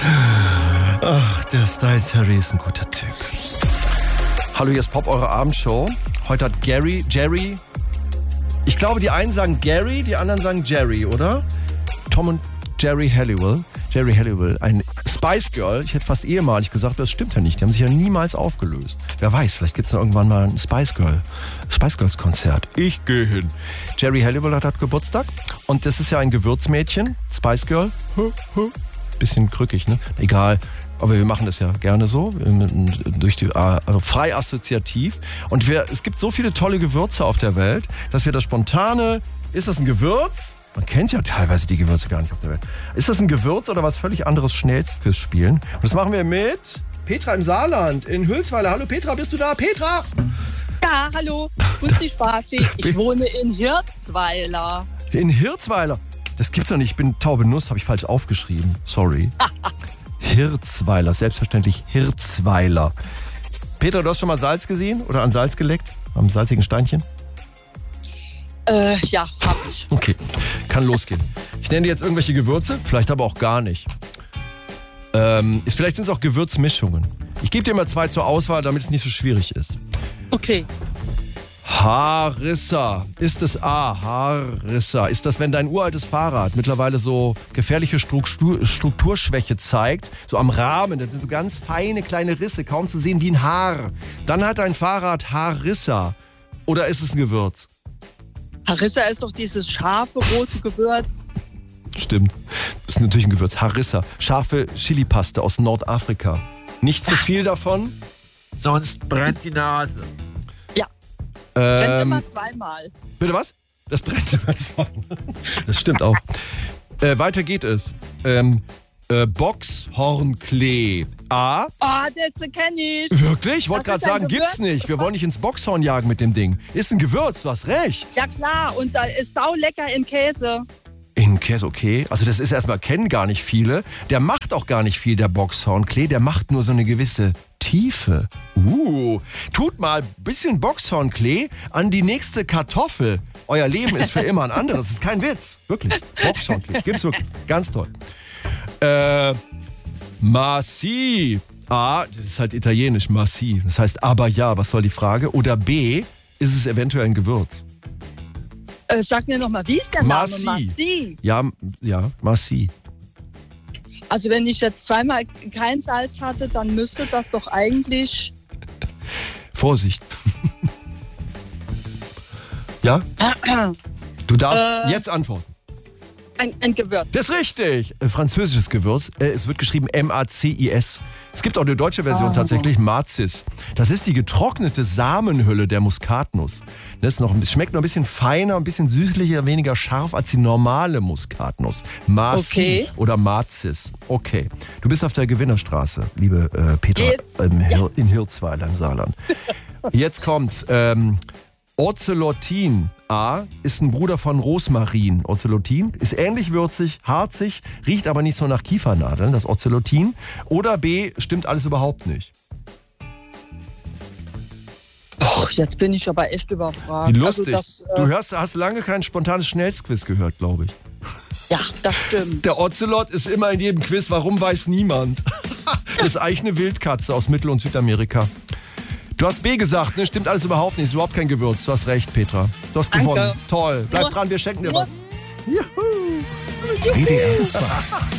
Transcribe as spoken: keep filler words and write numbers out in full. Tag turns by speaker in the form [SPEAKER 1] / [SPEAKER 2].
[SPEAKER 1] Ach, der Styles Harry ist ein guter Typ. Hallo, hier ist Pop, eure Abendshow. Heute hat Gary, Jerry, ich glaube, die einen sagen Gary, die anderen sagen Jerry, oder? Tom und Jerry Halliwell. Jerry Halliwell, ein Spice Girl. Ich hätte fast ehemalig gesagt, das stimmt ja nicht. Die haben sich ja niemals aufgelöst. Wer weiß, vielleicht gibt es noch irgendwann mal ein Spice Girl, Spice Girls Konzert. Ich gehe hin. Jerry Halliwell hat, hat Geburtstag und das ist ja ein Gewürzmädchen, Spice Girl. Bisschen krückig, ne? Egal. Aber wir machen das ja gerne so, durch die, also frei assoziativ. Und wir, es gibt so viele tolle Gewürze auf der Welt, dass wir das spontane, ist das ein Gewürz? Man kennt ja teilweise die Gewürze gar nicht auf der Welt. Ist das ein Gewürz oder was völlig anderes Schnellstquiz spielen? Und das machen wir mit Petra im Saarland, in Hülsweiler. Hallo Petra, bist du da? Petra!
[SPEAKER 2] Ja, hallo. Grüß dich, Spazi. Ich wohne in Hirzweiler.
[SPEAKER 1] In Hirzweiler? Das gibt's doch nicht. Ich bin taube Nuss, habe ich falsch aufgeschrieben. Sorry. Hirzweiler, selbstverständlich Hirzweiler. Petra, du hast schon mal Salz gesehen oder an Salz geleckt? Am salzigen Steinchen?
[SPEAKER 2] Äh, ja, hab ich.
[SPEAKER 1] Okay, kann losgehen. Ich nenne dir jetzt irgendwelche Gewürze, vielleicht aber auch gar nicht. Ähm, ist, vielleicht sind es auch Gewürzmischungen. Ich gebe dir mal zwei zur Auswahl, damit es nicht so schwierig ist.
[SPEAKER 2] Okay.
[SPEAKER 1] Harissa. Ist es A? Harissa. Ist das, wenn dein uraltes Fahrrad mittlerweile so gefährliche Struktur, Strukturschwäche zeigt, so am Rahmen, das sind so ganz feine kleine Risse, kaum zu sehen wie ein Haar. Dann hat dein Fahrrad Harissa. Oder ist es ein Gewürz?
[SPEAKER 2] Harissa ist doch dieses scharfe, rote Gewürz.
[SPEAKER 1] Stimmt. Ist natürlich ein Gewürz. Harissa. Scharfe Chilipaste aus Nordafrika. Nicht zu viel davon, sonst brennt die Nase.
[SPEAKER 2] Brennt
[SPEAKER 1] Ähm,
[SPEAKER 2] immer zweimal.
[SPEAKER 1] Bitte was? Das brennt immer zweimal. Das stimmt auch. Äh, weiter geht es. Ähm, äh, Boxhornklee. A.
[SPEAKER 2] Oh, das kenne ich.
[SPEAKER 1] Wirklich? Ich wollte
[SPEAKER 2] Das
[SPEAKER 1] gerade
[SPEAKER 2] ist ein
[SPEAKER 1] sagen, gibt's
[SPEAKER 2] Gewürz.
[SPEAKER 1] nicht. Wir wollen nicht ins Boxhorn jagen mit dem Ding. Ist ein Gewürz, du hast recht.
[SPEAKER 2] Ja klar, und da ist sau lecker in Käse.
[SPEAKER 1] In Käse, okay. Also das ist erstmal, kennen gar nicht viele. Der macht auch gar nicht viel, der Boxhornklee. Der macht nur so eine gewisse Tiefe. Uh, tut mal ein bisschen Boxhornklee an die nächste Kartoffel. Euer Leben ist für immer ein anderes. Das ist kein Witz. Wirklich. Boxhornklee. Gibt's wirklich. Ganz toll. Äh, Massi. A, das ist halt italienisch, Massi. Das heißt aber ja, was soll die Frage? Oder B, ist es eventuell ein Gewürz?
[SPEAKER 2] Äh, sag mir nochmal, wie ist der Name?
[SPEAKER 1] Massi.
[SPEAKER 2] Massi.
[SPEAKER 1] Ja, ja, Massi.
[SPEAKER 2] Also wenn ich jetzt zweimal kein Salz hatte, dann müsste das doch eigentlich...
[SPEAKER 1] Vorsicht. Ja? Du darfst
[SPEAKER 2] Äh.
[SPEAKER 1] jetzt antworten.
[SPEAKER 2] Ein, ein Gewürz.
[SPEAKER 1] Das ist richtig. Äh, französisches Gewürz. Äh, es wird geschrieben M A C I S. Es gibt auch eine deutsche Version
[SPEAKER 2] Oh.
[SPEAKER 1] tatsächlich, Mazis. Das ist die getrocknete Samenhülle der Muskatnuss. Das ist noch, es schmeckt noch ein bisschen feiner, ein bisschen süßlicher, weniger scharf als die normale Muskatnuss. Mazi
[SPEAKER 2] Okay.
[SPEAKER 1] oder Mazis. Okay. Du bist auf der Gewinnerstraße, liebe äh, Petra,
[SPEAKER 2] Jetzt.
[SPEAKER 1] ähm, Hir- in Hirzweiler im Saarland. Jetzt kommt's. Ähm, Ocelotin A ist ein Bruder von Rosmarin. Ocelotin ist ähnlich würzig, harzig, riecht aber nicht so nach Kiefernadeln, das Ocelotin. Oder B, stimmt alles überhaupt nicht.
[SPEAKER 2] Och, jetzt bin ich aber echt überfragt.
[SPEAKER 1] Wie lustig.
[SPEAKER 2] Also das, äh,
[SPEAKER 1] Du hörst, hast lange kein spontanes Schnellsquiz gehört, glaube ich.
[SPEAKER 2] ja, das stimmt.
[SPEAKER 1] Der Ocelot ist immer in jedem Quiz, warum weiß niemand. Das ist eigentlich eine Wildkatze aus Mittel- und Südamerika. Du hast B gesagt, ne? Stimmt alles überhaupt nicht. Ist überhaupt kein Gewürz. Du hast recht, Petra. Du hast
[SPEAKER 2] Danke.
[SPEAKER 1] gewonnen. Toll. Bleib
[SPEAKER 2] Nur-
[SPEAKER 1] dran, wir schenken dir
[SPEAKER 2] nur-
[SPEAKER 1] was. Juhu.
[SPEAKER 3] W D R zwei.